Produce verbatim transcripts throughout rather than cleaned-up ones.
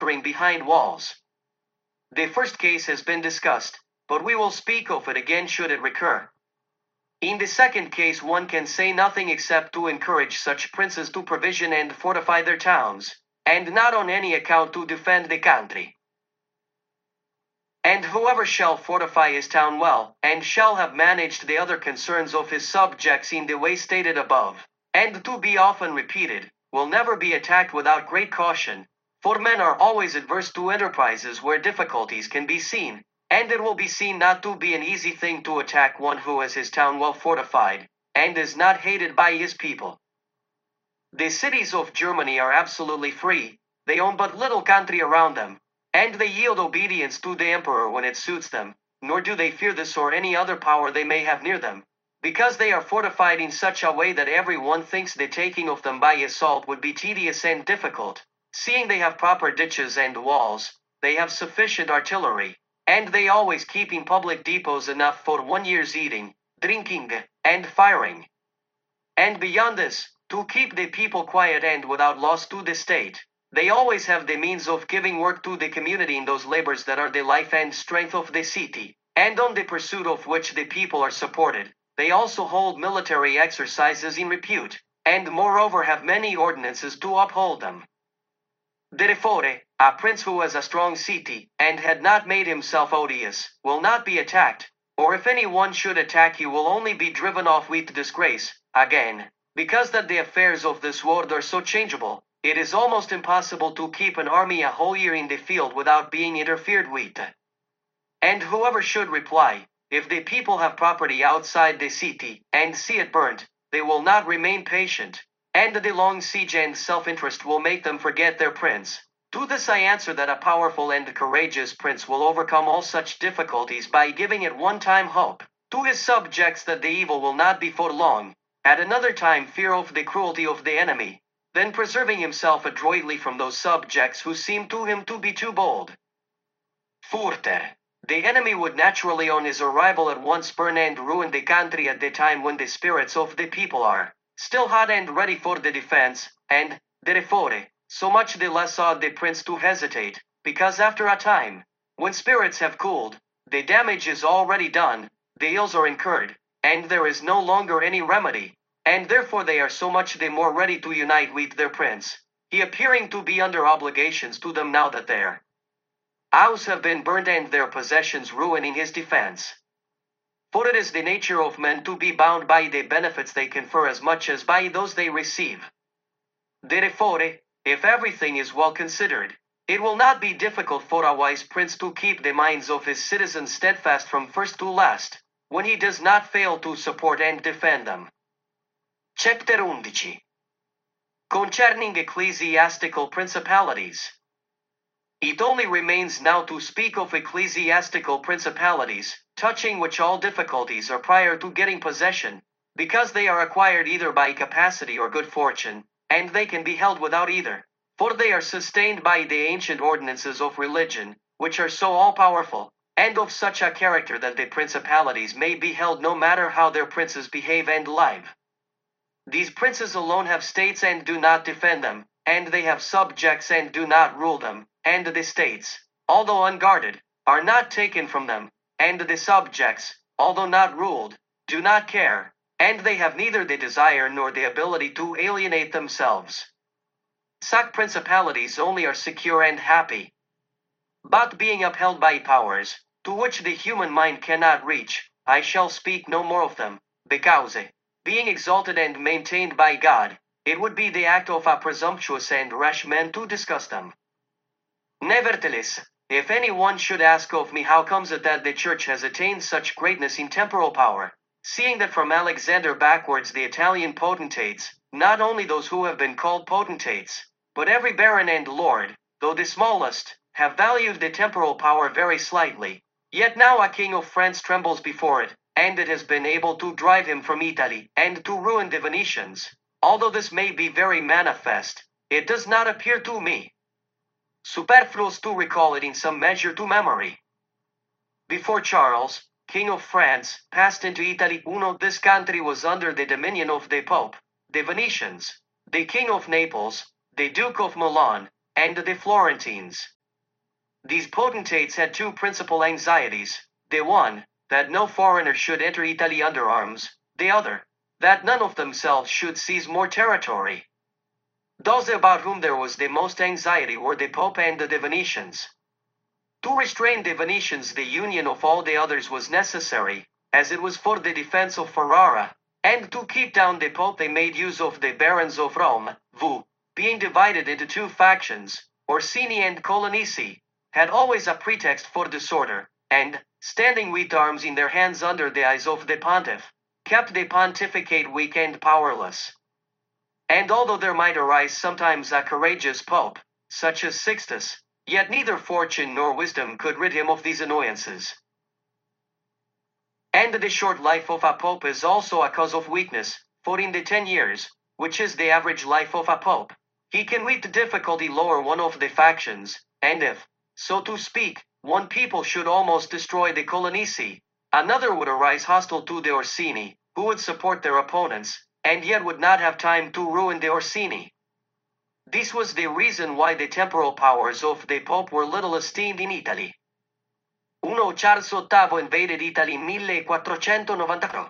conquering behind walls. The first case has been discussed, but we will speak of it again should it recur. In the second case one can say nothing except to encourage such princes to provision and fortify their towns, and not on any account to defend the country. And whoever shall fortify his town well, and shall have managed the other concerns of his subjects in the way stated above, and to be often repeated, will never be attacked without great caution, for men are always adverse to enterprises where difficulties can be seen, and it will be seen not to be an easy thing to attack one who has his town well fortified, and is not hated by his people. The cities of Germany are absolutely free, they own but little country around them, and they yield obedience to the emperor when it suits them, nor do they fear this or any other power they may have near them, because they are fortified in such a way that every one thinks the taking of them by assault would be tedious and difficult, seeing they have proper ditches and walls, they have sufficient artillery, and they always keep in public depots enough for one year's eating, drinking, and firing. And beyond this, to keep the people quiet and without loss to the state, they always have the means of giving work to the community in those labors that are the life and strength of the city, and on the pursuit of which the people are supported. They also hold military exercises in repute, and moreover have many ordinances to uphold them. Therefore, a prince who has a strong city, and had not made himself odious, will not be attacked, or if any one should attack he will only be driven off with disgrace. Again, because that the affairs of this world are so changeable, it is almost impossible to keep an army a whole year in the field without being interfered with. And whoever should reply, if the people have property outside the city, and see it burnt, they will not remain patient, and the long siege and self-interest will make them forget their prince. To this I answer that a powerful and courageous prince will overcome all such difficulties by giving at one time hope to his subjects that the evil will not be for long, at another time fear of the cruelty of the enemy, then preserving himself adroitly from those subjects who seem to him to be too bold. Further, the enemy would naturally on his arrival at once burn and ruin the country at the time when the spirits of the people are still hot and ready for the defense, and, therefore, so much the less ought the prince to hesitate, because after a time, when spirits have cooled, the damage is already done, the ills are incurred, and there is no longer any remedy, and therefore they are so much the more ready to unite with their prince, he appearing to be under obligations to them now that their houses have been burned and their possessions ruined in his defense. For it is the nature of men to be bound by the benefits they confer as much as by those they receive. Therefore, if everything is well considered, it will not be difficult for a wise prince to keep the minds of his citizens steadfast from first to last, when he does not fail to support and defend them. Chapter eleven. Concerning ecclesiastical principalities. It only remains now to speak of ecclesiastical principalities, touching which all difficulties are prior to getting possession, because they are acquired either by capacity or good fortune, and they can be held without either, for they are sustained by the ancient ordinances of religion, which are so all-powerful, and of such a character that the principalities may be held no matter how their princes behave and live. These princes alone have states and do not defend them, and they have subjects and do not rule them, and the states, although unguarded, are not taken from them, and the subjects, although not ruled, do not care, and they have neither the desire nor the ability to alienate themselves. Such principalities only are secure and happy. But being upheld by powers, to which the human mind cannot reach, I shall speak no more of them, because, being exalted and maintained by God, it would be the act of a presumptuous and rash man to discuss them. Nevertheless, if any one should ask of me how comes it that the church has attained such greatness in temporal power, seeing that from Alexander backwards the Italian potentates, not only those who have been called potentates, but every baron and lord, though the smallest, have valued the temporal power very slightly, yet now a king of France trembles before it, and it has been able to drive him from Italy, and to ruin the Venetians. Although this may be very manifest, it does not appear to me superfluous to recall it in some measure to memory. Before Charles, King of France, passed into Italy, uno, this country was under the dominion of the Pope, the Venetians, the King of Naples, the Duke of Milan, and the Florentines. These potentates had two principal anxieties: the one, that no foreigner should enter Italy under arms; the other, that none of themselves should seize more territory. Those about whom there was the most anxiety were the Pope and the Venetians. To restrain the Venetians, the union of all the others was necessary, as it was for the defense of Ferrara, and to keep down the Pope they made use of the barons of Rome, who, being divided into two factions, Orsini and Colonnesi, had always a pretext for disorder, and, standing with arms in their hands under the eyes of the pontiff, kept the pontificate weak and powerless. And although there might arise sometimes a courageous pope, such as Sixtus, yet neither fortune nor wisdom could rid him of these annoyances. And the short life of a pope is also a cause of weakness, for in the ten years, which is the average life of a pope, he can with difficulty lower one of the factions, and if, so to speak, one people should almost destroy the Colonnesi, another would arise hostile to the Orsini, who would support their opponents, and yet would not have time to ruin the Orsini. This was the reason why the temporal powers of the Pope were little esteemed in Italy. Uno Charles ottavo invaded Italy in millequattrocentonovantatre.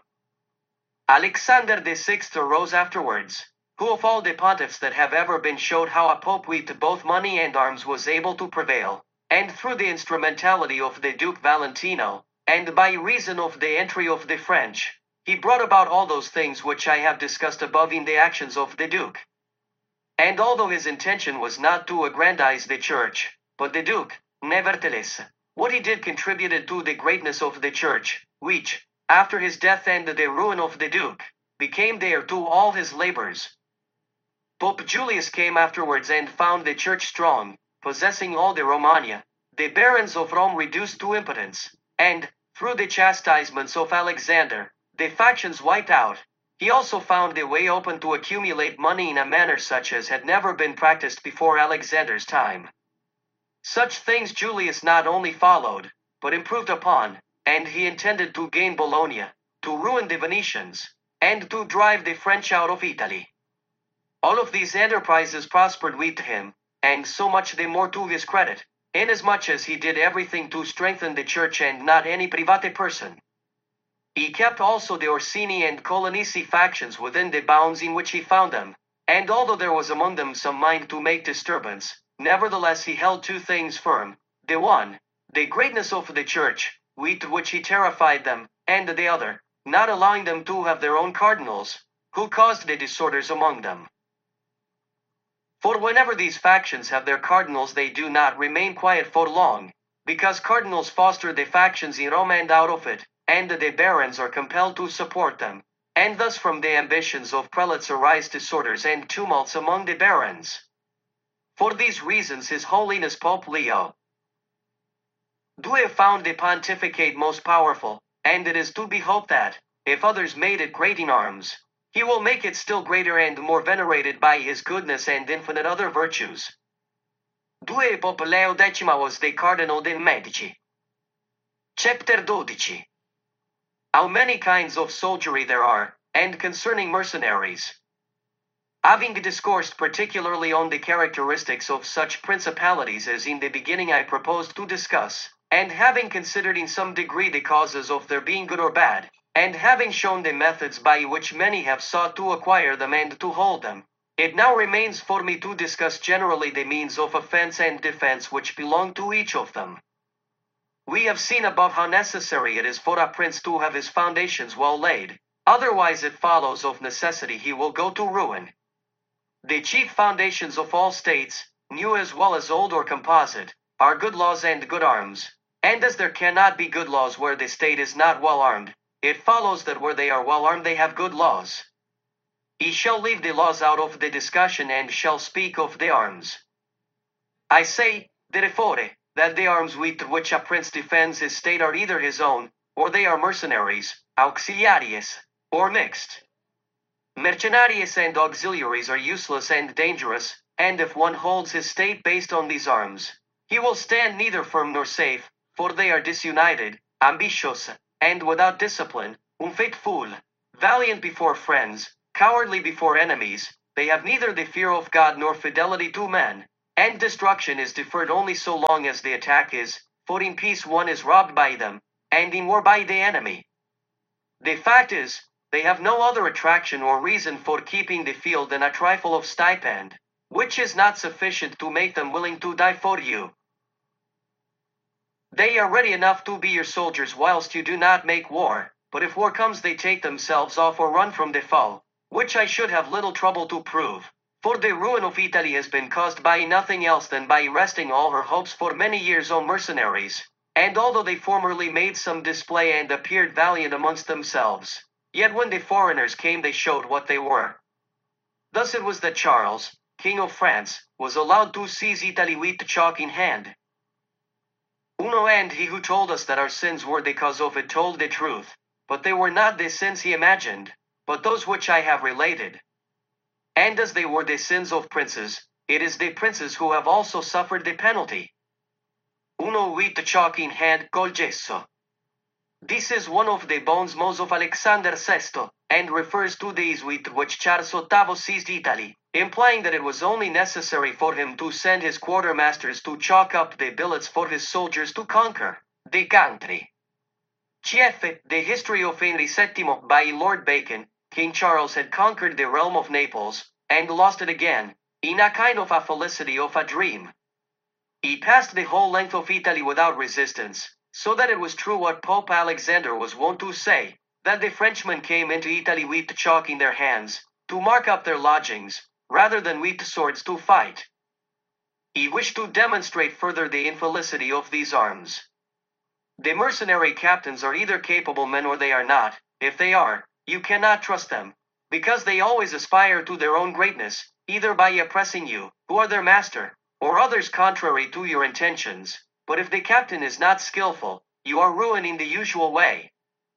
Alexander the Sixth arose afterwards, who of all the pontiffs that have ever been showed how a pope with both money and arms was able to prevail, and through the instrumentality of the Duke Valentino, and by reason of the entry of the French, he brought about all those things which I have discussed above in the actions of the Duke. And although his intention was not to aggrandize the Church, but the Duke, nevertheless, what he did contributed to the greatness of the Church, which, after his death and the ruin of the Duke, became heir to all his labors. Pope Julius came afterwards and found the Church strong, possessing all the Romagna, the barons of Rome reduced to impotence, and, through the chastisements of Alexander, the factions wiped out. He also found the way open to accumulate money in a manner such as had never been practiced before Alexander's time. Such things Julius not only followed, but improved upon, and he intended to gain Bologna, to ruin the Venetians, and to drive the French out of Italy. All of these enterprises prospered with him, and so much the more to his credit, inasmuch as he did everything to strengthen the Church and not any private person. He kept also the Orsini and Colonnesi factions within the bounds in which he found them, and although there was among them some mind to make disturbance, nevertheless he held two things firm: the one, the greatness of the Church, with which he terrified them, and the other, not allowing them to have their own cardinals, who caused the disorders among them. For whenever these factions have their cardinals they do not remain quiet for long, because cardinals foster the factions in Rome and out of it, and the barons are compelled to support them, and thus from the ambitions of prelates arise disorders and tumults among the barons. For these reasons His Holiness Pope Leo the Second found the pontificate most powerful, and it is to be hoped that, if others made it great in arms, he will make it still greater and more venerated by his goodness and infinite other virtues. the Second Pope Leo X was the Cardinal de' Medici. Chapter twelve. How many kinds of soldiery there are, and concerning mercenaries. Having discoursed particularly on the characteristics of such principalities as in the beginning I proposed to discuss, and having considered in some degree the causes of their being good or bad, and having shown the methods by which many have sought to acquire them and to hold them, it now remains for me to discuss generally the means of offense and defense which belong to each of them. We have seen above how necessary it is for a prince to have his foundations well laid, otherwise it follows of necessity he will go to ruin. The chief foundations of all states, new as well as old or composite, are good laws and good arms, and as there cannot be good laws where the state is not well armed, it follows that where they are well armed they have good laws. He shall leave the laws out of the discussion and shall speak of the arms. I say, therefore, that the arms with which a prince defends his state are either his own, or they are mercenaries, auxiliaries, or mixed. Mercenaries and auxiliaries are useless and dangerous, and if one holds his state based on these arms, he will stand neither firm nor safe, for they are disunited, ambitious, and without discipline, unfaithful, valiant before friends, cowardly before enemies, they have neither the fear of God nor fidelity to men, and destruction is deferred only so long as the attack is, for in peace one is robbed by them, and in war by the enemy. The fact is, they have no other attraction or reason for keeping the field than a trifle of stipend, which is not sufficient to make them willing to die for you. They are ready enough to be your soldiers whilst you do not make war, but if war comes they take themselves off or run from the foe, which I should have little trouble to prove, for the ruin of Italy has been caused by nothing else than by resting all her hopes for many years on mercenaries, and although they formerly made some display and appeared valiant amongst themselves, yet when the foreigners came they showed what they were. Thus it was that Charles, King of France, was allowed to seize Italy with chalk in hand. Uno and he who told us that our sins were the cause of it told the truth, but they were not the sins he imagined, but those which I have related. And as they were the sins of princes, it is the princes who have also suffered the penalty. Uno with the chalk in hand col gesso. This is one of the bons mots of Alexander the Sixth, and refers to days with which Charles the Eighth seized Italy, implying that it was only necessary for him to send his quartermasters to chalk up the billets for his soldiers to conquer the country. C F. The History of Henry the Seventh by Lord Bacon. King Charles had conquered the realm of Naples, and lost it again, in a kind of a felicity of a dream. He passed the whole length of Italy without resistance, so that it was true what Pope Alexander was wont to say, that the Frenchmen came into Italy with chalk in their hands, to mark up their lodgings, rather than with swords to fight. He wished to demonstrate further the infelicity of these arms. The mercenary captains are either capable men or they are not. If they are, you cannot trust them, because they always aspire to their own greatness, either by oppressing you, who are their master, or others contrary to your intentions. But if the captain is not skillful, you are ruined in the usual way.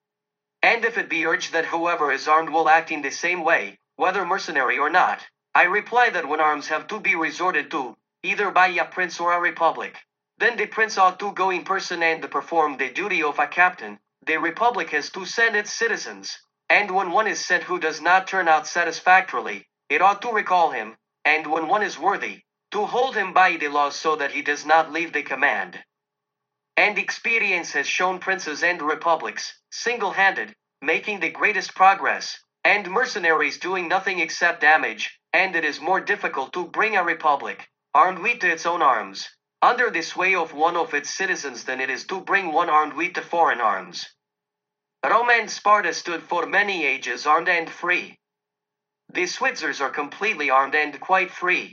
And if it be urged that whoever is armed will act in the same way, whether mercenary or not, I reply that when arms have to be resorted to, either by a prince or a republic, then the prince ought to go in person and perform the duty of a captain. The republic has to send its citizens, and when one is sent who does not turn out satisfactorily, it ought to recall him, and when one is worthy, to hold him by the laws so that he does not leave the command. And experience has shown princes and republics, single-handed, making the greatest progress, and mercenaries doing nothing except damage, and it is more difficult to bring a republic, armed with its own arms, under the sway of one of its citizens than it is to bring one armed with the foreign arms. Rome and Sparta stood for many ages armed and free. The Switzers are completely armed and quite free.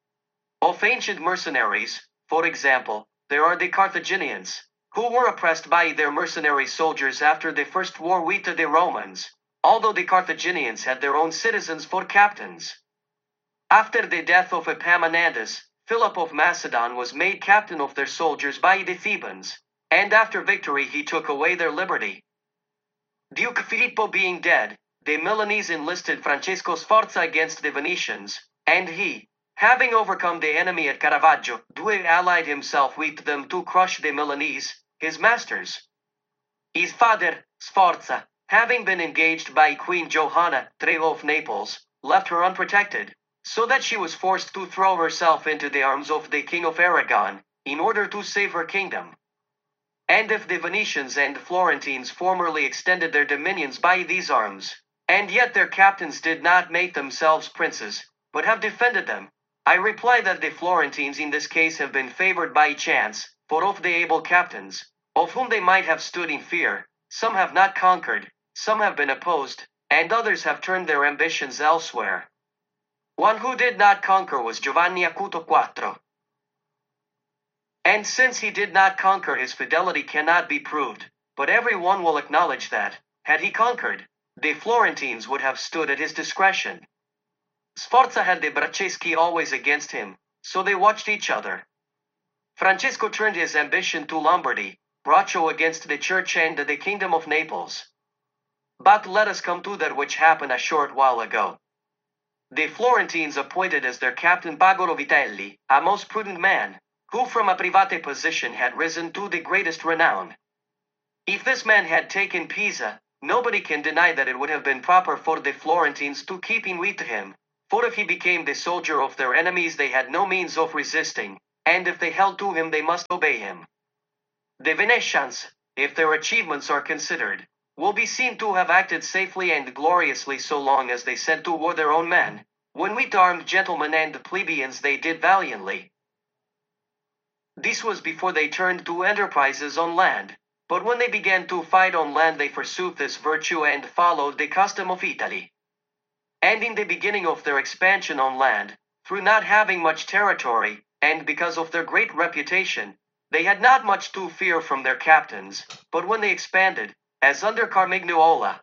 Of ancient mercenaries, for example, there are the Carthaginians, who were oppressed by their mercenary soldiers after the first war with the Romans, although the Carthaginians had their own citizens for captains. After the death of Epaminondas, Philip of Macedon was made captain of their soldiers by the Thebans, and after victory he took away their liberty. Duke Filippo being dead, the Milanese enlisted Francesco Sforza against the Venetians, and he, having overcome the enemy at Caravaggio, Due allied himself with them to crush the Milanese, his masters. His father, Sforza, having been engaged by Queen Johanna, Tre of Naples, left her unprotected, so that she was forced to throw herself into the arms of the King of Aragon, in order to save her kingdom. And if the Venetians and Florentines formerly extended their dominions by these arms, and yet their captains did not make themselves princes, but have defended them, I reply that the Florentines in this case have been favored by chance, for of the able captains, of whom they might have stood in fear, some have not conquered, some have been opposed, and others have turned their ambitions elsewhere. One who did not conquer was Giovanni Acuto Quattro. And since he did not conquer, his fidelity cannot be proved, but every one will acknowledge that, had he conquered, the Florentines would have stood at his discretion. Sforza had the Bracceschi always against him, so they watched each other. Francesco turned his ambition to Lombardy, Braccio against the Church and the Kingdom of Naples. But let us come to that which happened a short while ago. The Florentines appointed as their captain Bagoro Vitelli, a most prudent man, who from a private position had risen to the greatest renown. If this man had taken Pisa, nobody can deny that it would have been proper for the Florentines to keep in with him, For if he became the soldier of their enemies, they had no means of resisting, and if they held to him, they must obey him. The Venetians, if their achievements are considered, will be seen to have acted safely and gloriously so long as they sent to war their own men. When with armed gentlemen and plebeians they did valiantly. This was before they turned to enterprises on land. But when they began to fight on land, they forsook this virtue and followed the custom of Italy. And in the beginning of their expansion on land, through not having much territory, and because of their great reputation, they had not much to fear from their captains. But when they expanded, as under Carmignuola,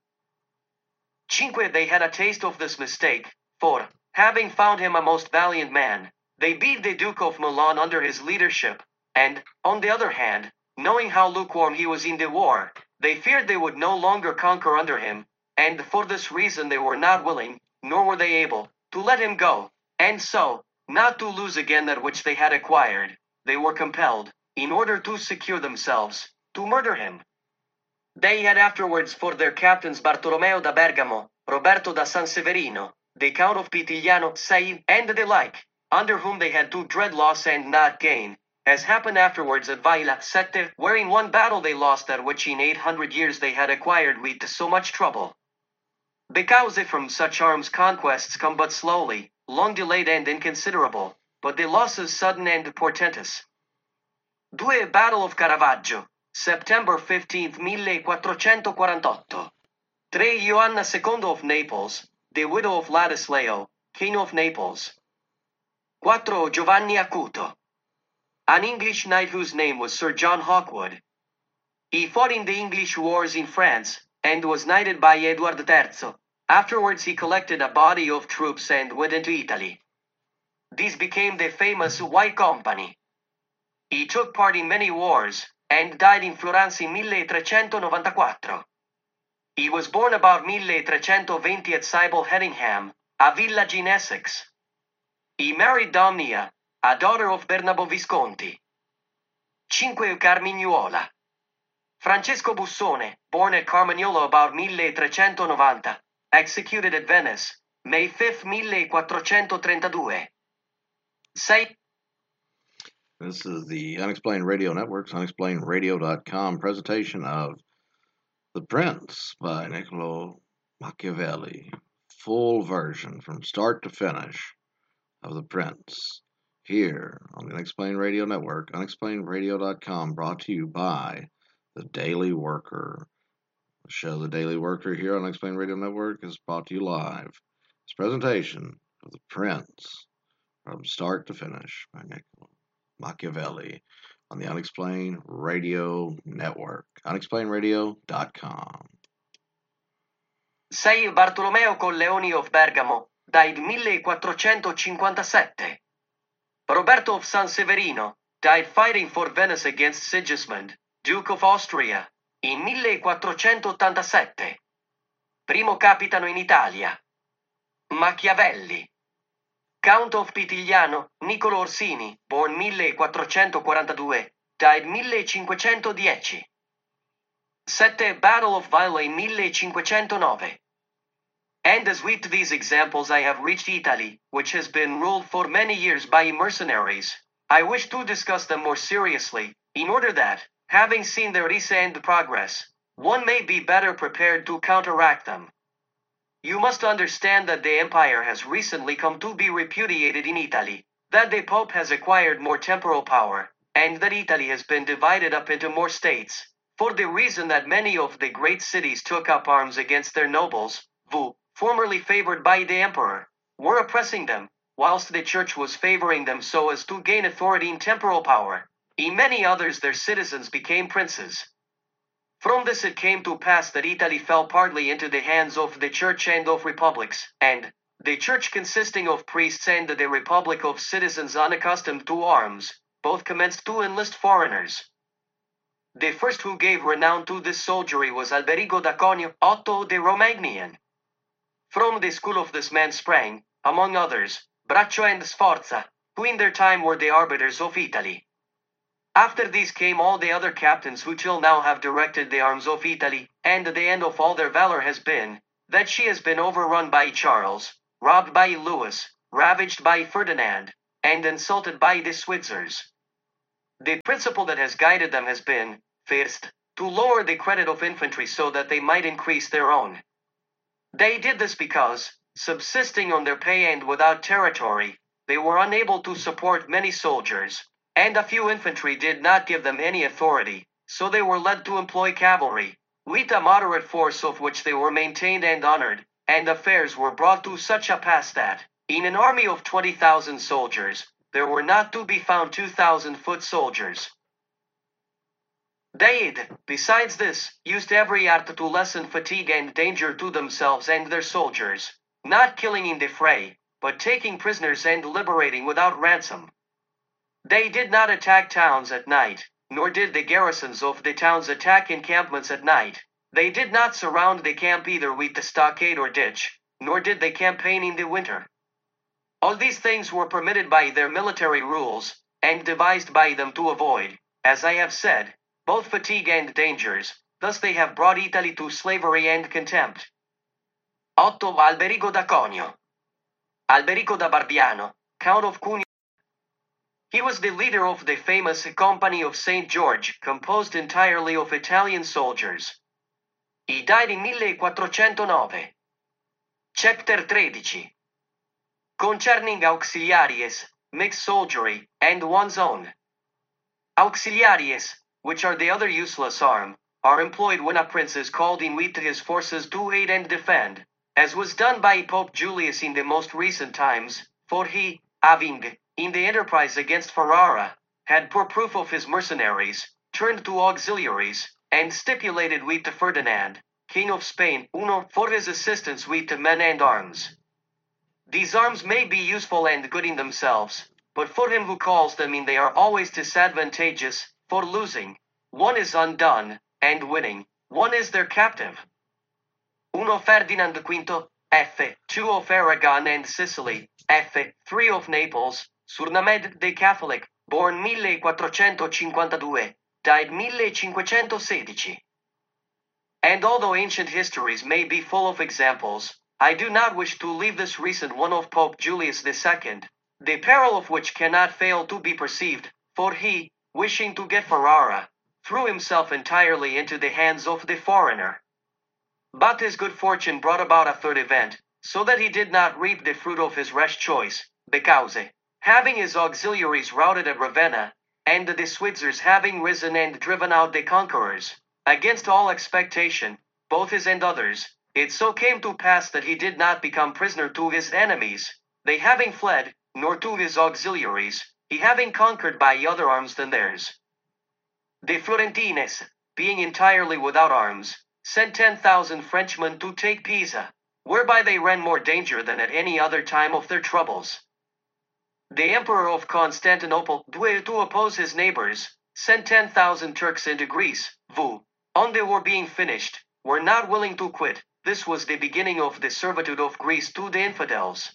Cinque, they had a taste of this mistake, for, having found him a most valiant man, they beat the Duke of Milan under his leadership, and, on the other hand, knowing how lukewarm he was in the war, they feared they would no longer conquer under him, and for this reason they were not willing, nor were they able, to let him go, and so, not to lose again that which they had acquired, they were compelled, in order to secure themselves, to murder him. They had afterwards for their captains Bartolomeo da Bergamo, Roberto da Sanseverino, the Count of Pitigliano, Sei, and the like, under whom they had to dread loss and not gain, as happened afterwards at Vaila Sette, where in one battle they lost that which in eight hundred years they had acquired with so much trouble. Because from such arms conquests come but slowly, long delayed and inconsiderable, but the losses sudden and portentous. Due Battle of Caravaggio, September fifteenth, millequattrocentoquarantotto. Tre Joanna Secondo of Naples, the widow of Ladislao, King of Naples. Quattro Giovanni Acuto, an English knight whose name was Sir John Hawkwood. He fought in the English wars in France, and was knighted by Edward the Third. Afterwards he collected a body of troops and went into Italy. These became the famous White Company. He took part in many wars, and died in Florence in milletrecentonovantaquattro. He was born about milletrecentotwenty at Sybil Hedingham, a village in Essex. He married Domnia, a daughter of Bernabo Visconti. Cinque Carmignuola. Francesco Bussone, born at Carmagnola about milletrecentonovanta, executed at Venice, May fifth, millequattrocentotrentadue. Sei. This is the Unexplained Radio Network's unexplained radio dot com presentation of The Prince by Niccolo Machiavelli. Full version from start to finish of The Prince. Here on the Unexplained Radio Network, unexplained radio dot com, brought to you by The Daily Worker. The show The Daily Worker here on Unexplained Radio Network is brought to you live. This presentation of The Prince from start to finish by Niccolo Machiavelli on the Unexplained Radio Network, unexplained radio dot com. Sei Bartolomeo Colleoni of Bergamo, died millequattrocentocinquantasette. Roberto of Sanseverino, died fighting for Venice against Sigismund, Duke of Austria, in millequattrocentottantasette. Primo capitano in Italia. Machiavelli. Count of Pitigliano, Niccolo Orsini, born millequattrocentoquarantadue, died millecinquecentodieci. Sette Battle of Vaila in millecinquecentonove. And as with these examples I have reached Italy, which has been ruled for many years by mercenaries, I wish to discuss them more seriously, in order that, having seen their recent progress, one may be better prepared to counteract them. You must understand that the empire has recently come to be repudiated in Italy, that the Pope has acquired more temporal power, and that Italy has been divided up into more states, for the reason that many of the great cities took up arms against their nobles, who, formerly favored by the emperor, were oppressing them, whilst the church was favoring them so as to gain authority in temporal power. In many others their citizens became princes. From this it came to pass that Italy fell partly into the hands of the church and of republics, and, the church consisting of priests and the republic of citizens unaccustomed to arms, both commenced to enlist foreigners. The first who gave renown to this soldiery was Alberigo da Conio, Otto the Romagnian. From the school of this man sprang, among others, Braccio and Sforza, who in their time were the arbiters of Italy. After these came all the other captains who till now have directed the arms of Italy, and the end of all their valor has been, that she has been overrun by Charles, robbed by Louis, ravaged by Ferdinand, and insulted by the Switzers. The principle that has guided them has been, first, to lower the credit of infantry so that they might increase their own. They did this because, subsisting on their pay and without territory, they were unable to support many soldiers, and a few infantry did not give them any authority, so they were led to employ cavalry, with a moderate force of which they were maintained and honored, and affairs were brought to such a pass that, in an army of twenty thousand soldiers, there were not to be found two thousand foot soldiers. They, besides this, used every art to lessen fatigue and danger to themselves and their soldiers, not killing in the fray, but taking prisoners and liberating without ransom. They did not attack towns at night, nor did the garrisons of the towns attack encampments at night. They did not surround the camp either with the stockade or ditch, nor did they campaign in the winter. All these things were permitted by their military rules, and devised by them to avoid, as I have said, both fatigue and dangers. Thus they have brought Italy to slavery and contempt. Otto Alberico da Conio. Alberico da Barbiano, Count of Cuneo. He was the leader of the famous Company of Saint George, composed entirely of Italian soldiers. He died in millequattrocentonove. Chapter thirteen. Concerning auxiliaries, mixed soldiery, and one's own. Auxiliaries, which are the other useless arm, are employed when a prince is called in with his forces to aid and defend, as was done by Pope Julius in the most recent times, for he, having, in the enterprise against Ferrara, had poor proof of his mercenaries, turned to auxiliaries, and stipulated with Ferdinand, King of Spain, uno, for his assistance with the men and arms. These arms may be useful and good in themselves, but for him who calls them in they are always disadvantageous, for losing, one is undone, and winning, one is their captive. Uno Ferdinand Quinto, F. two of Aragon and Sicily, F. three of Naples, surnamed de Catholic, born millequattrocentocinquantadue, died millecinquecentosedici. And although ancient histories may be full of examples, I do not wish to leave this recent one of Pope Julius the Second, the peril of which cannot fail to be perceived, for he, wishing to get Ferrara, threw himself entirely into the hands of the foreigner. But his good fortune brought about a third event, so that he did not reap the fruit of his rash choice, because, having his auxiliaries routed at Ravenna, and the Switzers having risen and driven out the conquerors, against all expectation, both his and others, it so came to pass that he did not become prisoner to his enemies, they having fled, nor to his auxiliaries, he having conquered by other arms than theirs. The Florentines, being entirely without arms, sent ten thousand Frenchmen to take Pisa, whereby they ran more danger than at any other time of their troubles. The Emperor of Constantinople, to oppose his neighbors, sent ten thousand Turks into Greece, who, on the war being finished, were not willing to quit. This was the beginning of the servitude of Greece to the infidels.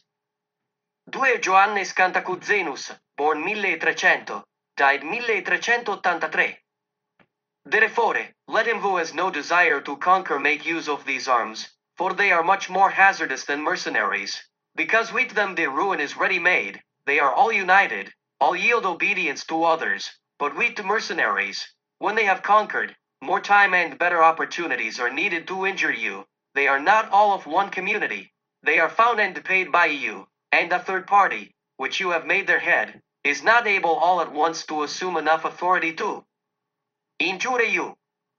Due Joannes Cantacuzenus, born milletrecento, died milletrecentottantatré. Therefore, let him who has no desire to conquer make use of these arms, for they are much more hazardous than mercenaries, because with them the ruin is ready made, they are all united, all yield obedience to others, but with the mercenaries, when they have conquered, more time and better opportunities are needed to injure you, they are not all of one community, they are found and paid by you, and a third party, which you have made their head, is not able all at once to assume enough authority to injure you.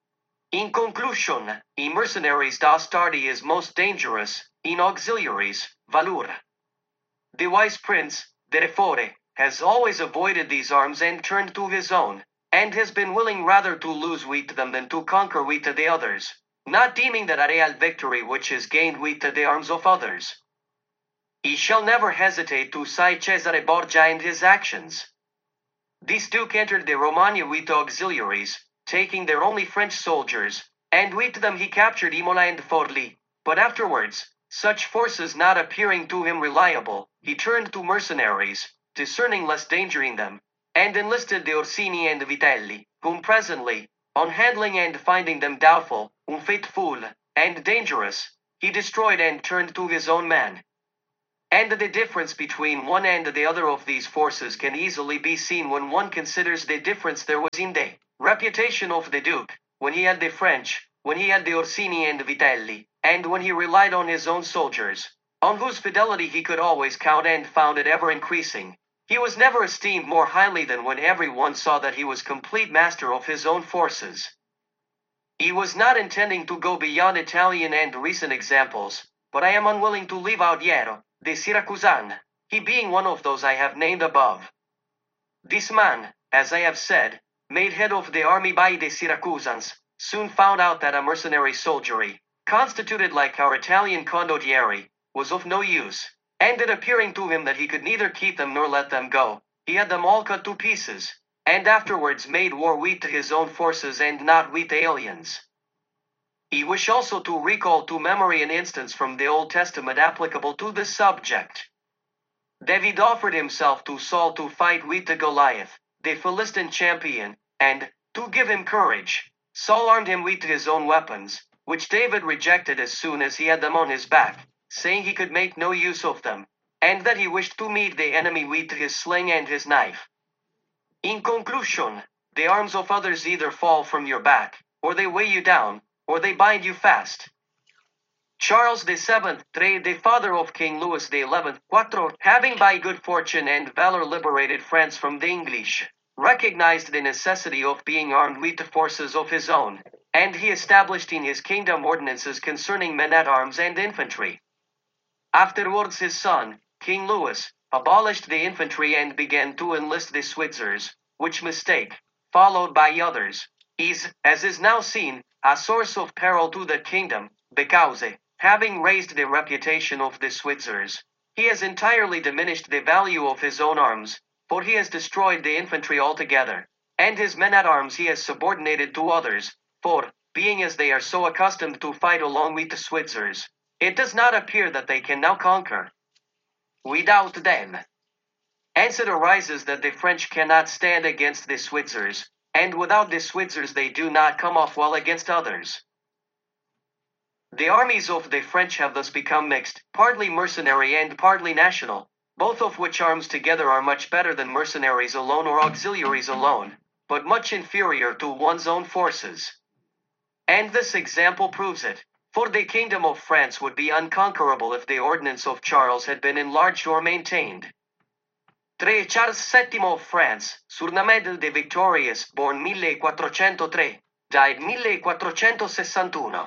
In conclusion, in mercenaries the astardy is most dangerous, in auxiliaries, valor. The wise prince, therefore, has always avoided these arms and turned to his own, and has been willing rather to lose with them than to conquer with the others, not deeming that a real victory which is gained with the arms of others. He shall never hesitate to cite Cesare Borgia and his actions. This duke entered the Romagna with auxiliaries, taking their only French soldiers, and with them he captured Imola and Forli, but afterwards, such forces not appearing to him reliable, he turned to mercenaries, discerning less danger in them, and enlisted the Orsini and Vitelli, whom presently, on handling and finding them doubtful, unfaithful, and dangerous, he destroyed and turned to his own men. And the difference between one and the other of these forces can easily be seen when one considers the difference there was in the reputation of the Duke, when he had the French, when he had the Orsini and Vitelli, and when he relied on his own soldiers, on whose fidelity he could always count and found it ever increasing. He was never esteemed more highly than when everyone saw that he was complete master of his own forces. He was not intending to go beyond Italian and recent examples, but I am unwilling to leave out Hiero, the Syracusan, he being one of those I have named above. This man, as I have said, made head of the army by the Syracusans, soon found out that a mercenary soldiery, constituted like our Italian condottieri, was of no use, and it appearing to him that he could neither keep them nor let them go, he had them all cut to pieces, and afterwards made war with his own forces and not with the aliens. He wished also to recall to memory an instance from the Old Testament applicable to this subject. David offered himself to Saul to fight with the Goliath, the Philistine champion, and, to give him courage, Saul armed him with his own weapons, which David rejected as soon as he had them on his back, saying he could make no use of them, and that he wished to meet the enemy with his sling and his knife. In conclusion, the arms of others either fall from your back, or they weigh you down, or they bind you fast. Charles the Seventh, the father of King Louis the Eleventh, Quattro, having by good fortune and valor liberated France from the English, recognized the necessity of being armed with the forces of his own, and he established in his kingdom ordinances concerning men-at-arms and infantry. Afterwards his son, King Louis, abolished the infantry and began to enlist the Switzers, which mistake, followed by others, is, as is now seen, a source of peril to the kingdom, because, having raised the reputation of the Switzers, he has entirely diminished the value of his own arms, for he has destroyed the infantry altogether, and his men-at-arms he has subordinated to others, for, being as they are so accustomed to fight along with the Switzers, it does not appear that they can now conquer without them. Hence it arises that the French cannot stand against the Switzers, and without the Switzers they do not come off well against others. The armies of the French have thus become mixed, partly mercenary and partly national, both of which arms together are much better than mercenaries alone or auxiliaries alone, but much inferior to one's own forces. And this example proves it, for the kingdom of France would be unconquerable if the ordinance of Charles had been enlarged or maintained. Tre Charles settimo of France, surnamed de Victorious, born millequattrocentotre, died millequattrocentosessantuno.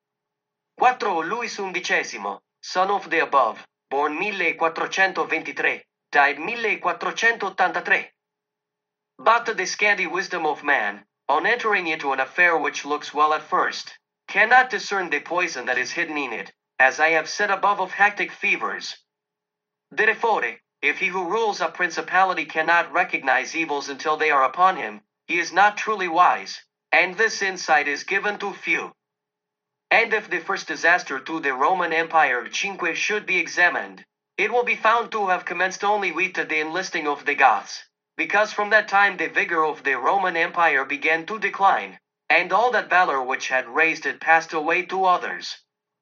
Quattro Louis undicesimo, son of the above, born millequattrocentoventitré, died millequattrocentottantatré. But the scanty wisdom of man, on entering into an affair which looks well at first, cannot discern the poison that is hidden in it, as I have said above of hectic fevers. Therefore, if he who rules a principality cannot recognize evils until they are upon him, he is not truly wise, and this insight is given to few. And if the first disaster to the Roman Empire Cinque should be examined, it will be found to have commenced only with the enlisting of the Goths, because from that time the vigor of the Roman Empire began to decline, and all that valor which had raised it passed away to others.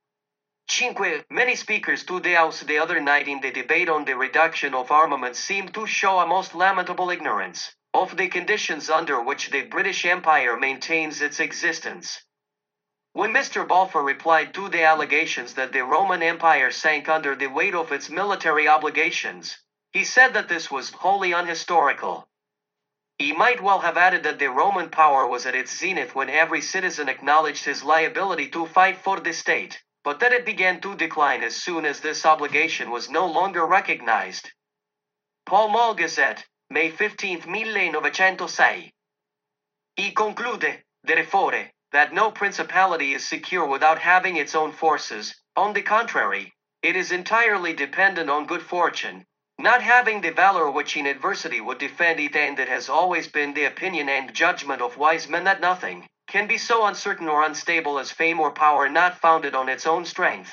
Cinque, many speakers to the House the other night in the debate on the reduction of armaments seemed to show a most lamentable ignorance of the conditions under which the British Empire maintains its existence. When Mister Balfour replied to the allegations that the Roman Empire sank under the weight of its military obligations, he said that this was wholly unhistorical. He might well have added that the Roman power was at its zenith when every citizen acknowledged his liability to fight for the state, but that it began to decline as soon as this obligation was no longer recognized. Pall Mall Gazette, May fifteenth, millenovecentosei. He conclude, therefore, that no principality is secure without having its own forces. On the contrary, it is entirely dependent on good fortune, not having the valor which in adversity would defend it, and it has always been the opinion and judgment of wise men that nothing can be so uncertain or unstable as fame or power not founded on its own strength.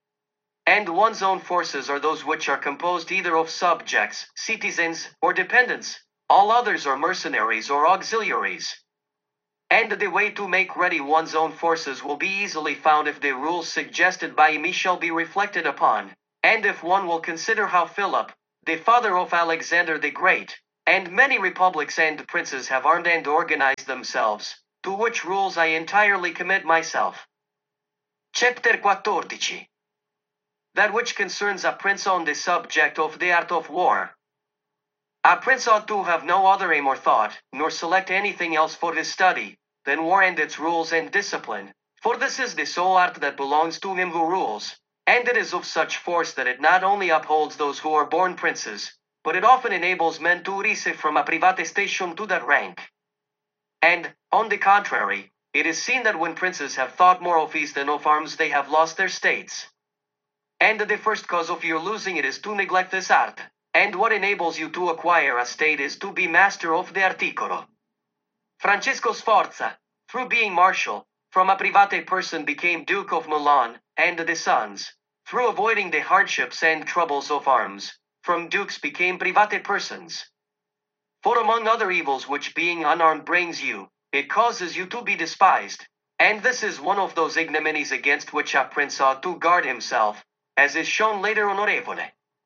And one's own forces are those which are composed either of subjects, citizens, or dependents. All others are mercenaries or auxiliaries. And the way to make ready one's own forces will be easily found if the rules suggested by me shall be reflected upon, And if one will consider how Philip, the father of Alexander the Great, and many republics and princes have armed and organized themselves, to which rules I entirely commit myself. Chapter fourteen. That which concerns a prince on the subject of the art of war. A prince ought to have no other aim or thought, nor select anything else for his study, than war and its rules and discipline, for this is the sole art that belongs to him who rules, and it is of such force that it not only upholds those who are born princes, but it often enables men to rise from a private station to that rank. And, on the contrary, it is seen that when princes have thought more of peace than of arms, they have lost their states. And the first cause of your losing it is to neglect this art, and what enables you to acquire a state is to be master of the articolo. Francesco Sforza, through being marshal, from a private person became Duke of Milan, and the sons, through avoiding the hardships and troubles of arms, from dukes became private persons. For among other evils which being unarmed brings you, it causes you to be despised, and this is one of those ignominies against which a prince ought to guard himself, as is shown later onorevole.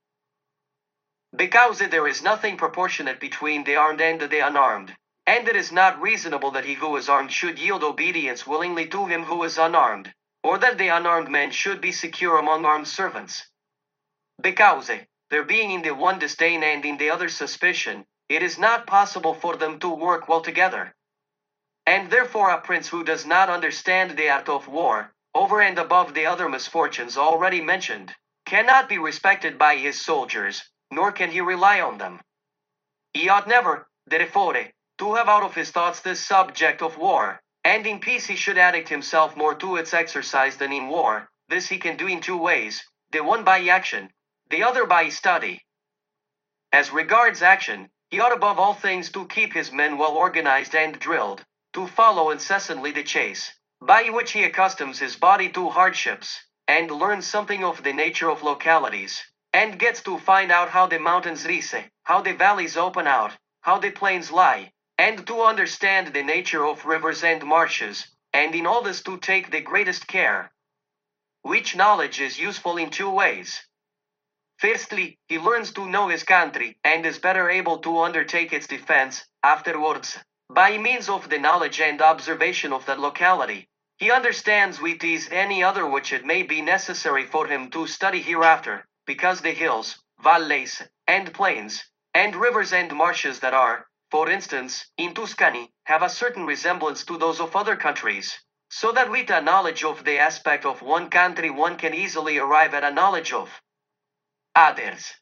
Because there is nothing proportionate between the armed and the unarmed, and it is not reasonable that he who is armed should yield obedience willingly to him who is unarmed, or that the unarmed men should be secure among armed servants. Because, there being in the one disdain and in the other suspicion, it is not possible for them to work well together. And therefore a prince who does not understand the art of war, over and above the other misfortunes already mentioned, cannot be respected by his soldiers, nor can he rely on them. He ought never, therefore, to have out of his thoughts this subject of war, and in peace he should addict himself more to its exercise than in war. This he can do in two ways, the one by action, the other by study. As regards action, he ought above all things to keep his men well organized and drilled, to follow incessantly the chase, by which he accustoms his body to hardships, and learns something of the nature of localities, and gets to find out how the mountains rise, how the valleys open out, how the plains lie, and to understand the nature of rivers and marshes, and in all this to take the greatest care. Which knowledge is useful in two ways. Firstly, he learns to know his country, and is better able to undertake its defense. Afterwards, by means of the knowledge and observation of that locality, he understands with ease any other which it may be necessary for him to study hereafter, because the hills, valleys, and plains, and rivers and marshes that are, for instance, in Tuscany, have a certain resemblance to those of other countries, so that with a knowledge of the aspect of one country one can easily arrive at a knowledge of others.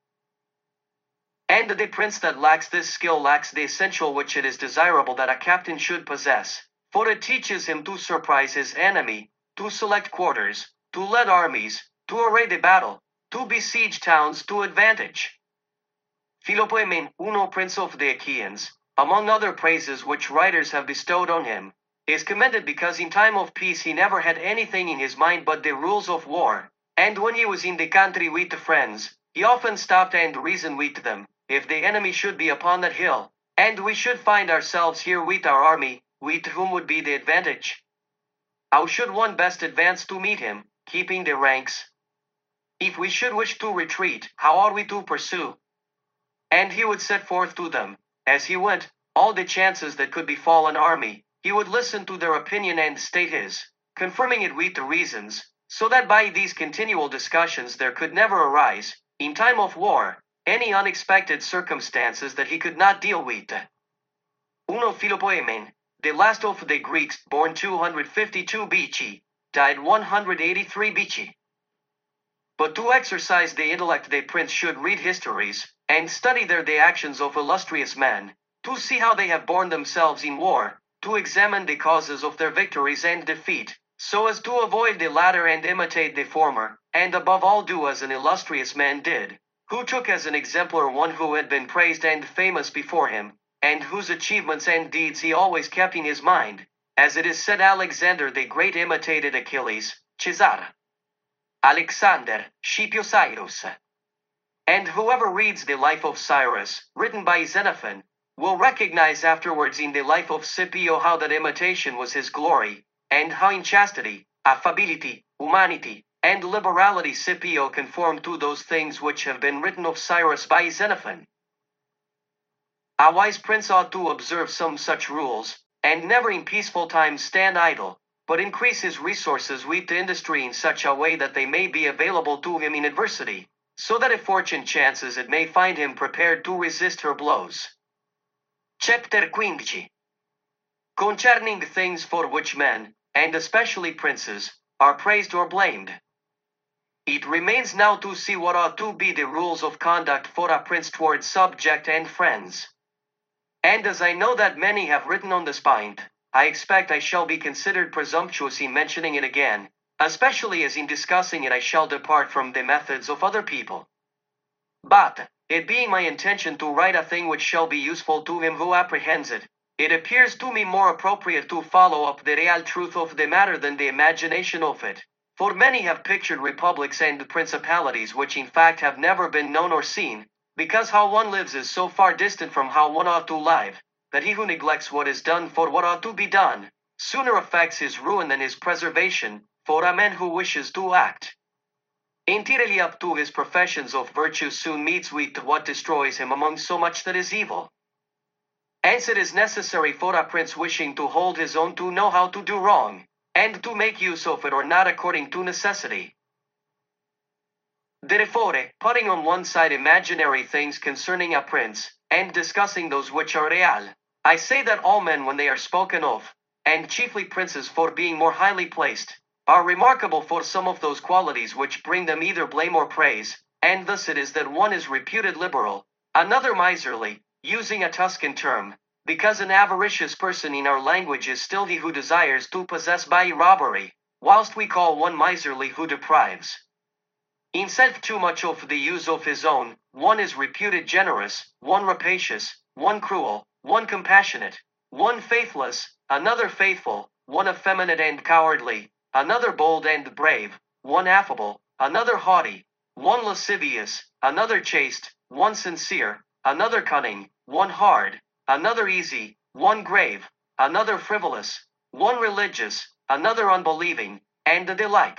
And the prince that lacks this skill lacks the essential which it is desirable that a captain should possess, for it teaches him to surprise his enemy, to select quarters, to lead armies, to array the battle, to besiege towns to advantage. Philopoemen, Uno prince of the Achaeans, among other praises which writers have bestowed on him, is commended because in time of peace he never had anything in his mind but the rules of war, and when he was in the country with the friends, he often stopped and reasoned with them, if the enemy should be upon that hill, and we should find ourselves here with our army, with whom would be the advantage? How should one best advance to meet him, keeping the ranks? If we should wish to retreat, how ought we to pursue? And he would set forth to them, as he went, all the chances that could befall an army. He would listen to their opinion and state his, confirming it with the reasons, so that by these continual discussions there could never arise, in time of war, any unexpected circumstances that he could not deal with. Uno Philopoemen, the last of the Greeks, born two hundred fifty-two B C, died one hundred eighty-three B C. But to exercise the intellect the prince should read histories, and study there the actions of illustrious men, to see how they have borne themselves in war, to examine the causes of their victories and defeat, so as to avoid the latter and imitate the former, and above all do as an illustrious man did, who took as an exemplar one who had been praised and famous before him, and whose achievements and deeds he always kept in his mind, as it is said Alexander the Great imitated Achilles, Caesar, Alexander, Scipio Cyrus. And whoever reads the life of Cyrus, written by Xenophon, will recognize afterwards in the life of Scipio how that imitation was his glory, and how in chastity, affability, humanity, and liberality Scipio conformed to those things which have been written of Cyrus by Xenophon. A wise prince ought to observe some such rules, and never in peaceful times stand idle, but increase his resources with industry in such a way that they may be available to him in adversity, so that if fortune chances it may find him prepared to resist her blows. Chapter fifteen. Concerning things for which men, and especially princes, are praised or blamed. It remains now to see what ought to be the rules of conduct for a prince towards subject and friends. And as I know that many have written on this point, I expect I shall be considered presumptuous in mentioning it again, especially as in discussing it I shall depart from the methods of other people. But, it being my intention to write a thing which shall be useful to him who apprehends it, it appears to me more appropriate to follow up the real truth of the matter than the imagination of it. For many have pictured republics and principalities which in fact have never been known or seen, because how one lives is so far distant from how one ought to live, that he who neglects what is done for what ought to be done, sooner affects his ruin than his preservation, for a man who wishes to act entirely up to his professions of virtue soon meets with what destroys him among so much that is evil. Hence it is necessary for a prince wishing to hold his own to know how to do wrong, and to make use of it or not according to necessity. Therefore, putting on one side imaginary things concerning a prince, and discussing those which are real, I say that all men when they are spoken of, and chiefly princes for being more highly placed, are remarkable for some of those qualities which bring them either blame or praise, and thus it is that one is reputed liberal, another miserly, using a Tuscan term, because an avaricious person in our language is still he who desires to possess by robbery, whilst we call one miserly who deprives. Instead of too much of the use of his own, one is reputed generous, one rapacious, one cruel, one compassionate, one faithless, another faithful, one effeminate and cowardly, another bold and brave, one affable, another haughty, one lascivious, another chaste, one sincere, another cunning, one hard, another easy, one grave, another frivolous, one religious, another unbelieving, and the like.